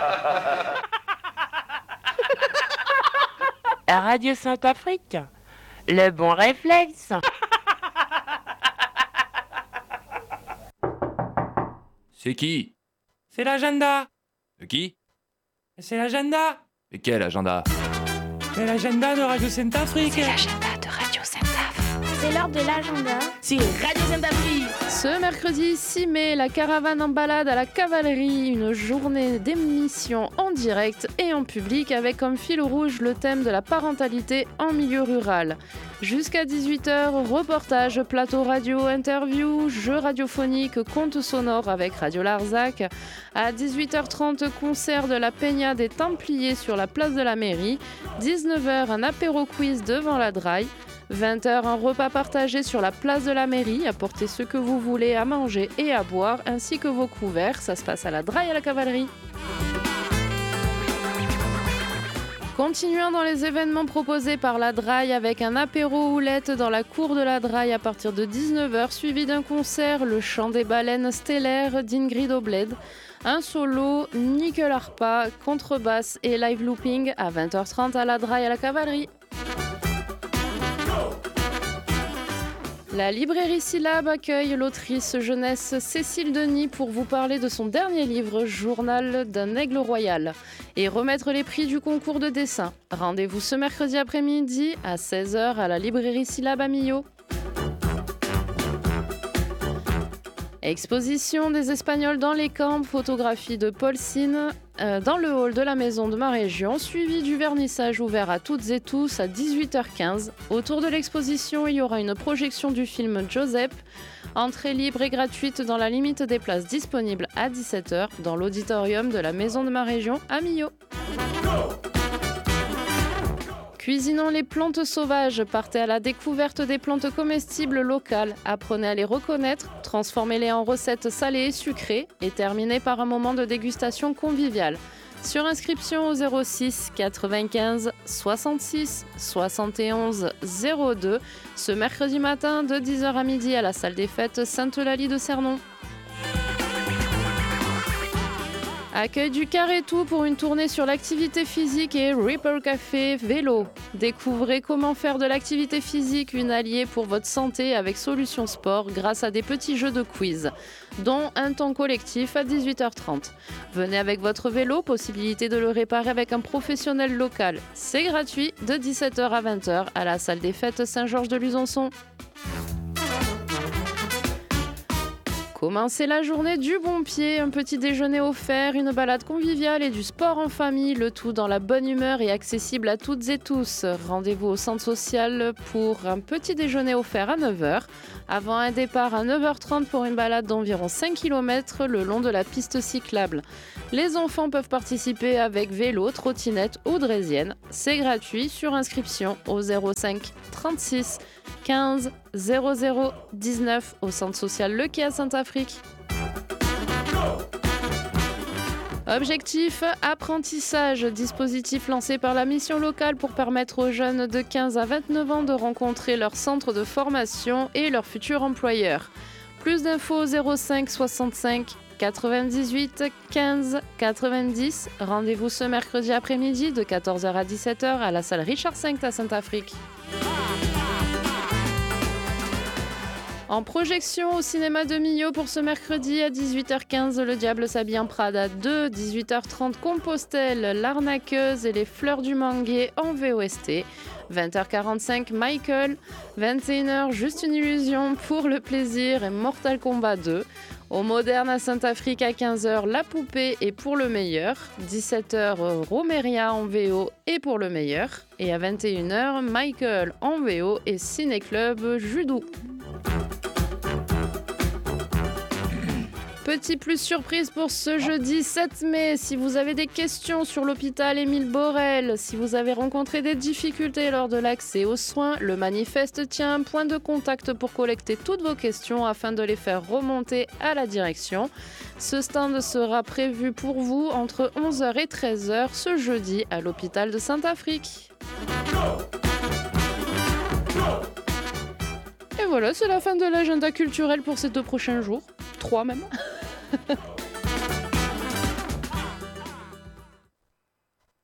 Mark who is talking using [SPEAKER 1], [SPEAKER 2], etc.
[SPEAKER 1] Radio Saint-Afrique, le bon réflexe.
[SPEAKER 2] C'est qui?
[SPEAKER 3] C'est l'agenda.
[SPEAKER 2] Qui?
[SPEAKER 3] C'est l'agenda.
[SPEAKER 2] Et quel agenda?
[SPEAKER 3] C'est l'agenda de Radio Saint-Afrique.
[SPEAKER 1] C'est l'agenda de Radio Saint-Afrique.
[SPEAKER 4] C'est l'heure de l'agenda.
[SPEAKER 1] C'est Radio Saint-Afrique.
[SPEAKER 5] Ce mercredi 6 mai, la caravane en balade à la cavalerie, une journée d'émission en direct et en public avec comme fil rouge le thème de la parentalité en milieu rural. Jusqu'à 18h, reportage, plateau radio, interview, jeux radiophoniques, contes sonores avec Radio Larzac. À 18h30, concert de la Peña des Templiers sur la place de la mairie. 19h, un apéro quiz devant la Draille. 20h, un repas partagé sur la place de la mairie. Apportez ce que vous voulez à manger et à boire, ainsi que vos couverts. Ça se passe à la Draille à la cavalerie. Continuons dans les événements proposés par la Draille avec un apéro houlette dans la cour de la Draille à partir de 19h, suivi d'un concert, le chant des baleines stellaires d'Ingrid Obled, un solo, nickel harpa, contrebasse et live looping à 20h30 à la Draille à la cavalerie. La librairie Syllabe accueille l'autrice jeunesse Cécile Denis pour vous parler de son dernier livre, Journal d'un aigle royal, et remettre les prix du concours de dessin. Rendez-vous ce mercredi après-midi à 16h à la librairie Syllabe à Millau. Exposition des Espagnols dans les camps, photographie de Paul Sine dans le hall de la maison de ma région, suivi du vernissage ouvert à toutes et tous à 18h15. Autour de l'exposition, il y aura une projection du film Joseph, entrée libre et gratuite dans la limite des places disponibles à 17h dans l'auditorium de la maison de ma région à Millau. Cuisinons les plantes sauvages, partez à la découverte des plantes comestibles locales, apprenez à les reconnaître, transformez-les en recettes salées et sucrées et terminez par un moment de dégustation conviviale. Sur inscription au 06 95 66 71 02 ce mercredi matin de 10h à midi à la salle des fêtes Sainte-Eulalie de Cernon. Accueil du Carré-Tout pour une tournée sur l'activité physique et Ripper Café vélo. Découvrez comment faire de l'activité physique une alliée pour votre santé avec Solutions Sport grâce à des petits jeux de quiz, dont un temps collectif à 18h30. Venez avec votre vélo, possibilité de le réparer avec un professionnel local. C'est gratuit de 17h à 20h à la salle des fêtes Saint-Georges de Luzonçon. Commencez la journée du bon pied, un petit déjeuner offert, une balade conviviale et du sport en famille, le tout dans la bonne humeur et accessible à toutes et tous. Rendez-vous au centre social pour un petit déjeuner offert à 9h, avant un départ à 9h30 pour une balade d'environ 5 km le long de la piste cyclable. Les enfants peuvent participer avec vélo, trottinette ou draisienne. C'est gratuit sur inscription au 05 36 15 00 19 au centre social Le Quai à Saint-Afrique. Objectif, apprentissage, dispositif lancé par la mission locale pour permettre aux jeunes de 15 à 29 ans de rencontrer leur centre de formation et leur futur employeur. Plus d'infos 05 65 98 15 90. Rendez-vous ce mercredi après-midi de 14h à 17h à la salle Richard V à Saint-Afrique. En projection au cinéma de Millau pour ce mercredi à 18h15, Le Diable s'habille en Prada 2, 18h30 Compostelle, L'Arnaqueuse et les Fleurs du Manguier en VOST, 20h45 Michael, 21h Juste une illusion pour le plaisir et Mortal Kombat 2, au Moderne à Saint-Afrique à 15h La Poupée et pour le meilleur, 17h Romeria en VO et pour le meilleur, et à 21h Michael en VO et Ciné Club Judo. Petit plus surprise pour ce jeudi 7 mai, si vous avez des questions sur l'hôpital Émile Borel, si vous avez rencontré des difficultés lors de l'accès aux soins, le manifeste tient un point de contact pour collecter toutes vos questions afin de les faire remonter à la direction. Ce stand sera prévu pour vous entre 11h et 13h ce jeudi à l'hôpital de Saint-Afrique. Et voilà, c'est la fin de l'agenda culturel pour ces 2 prochains jours. 3 même.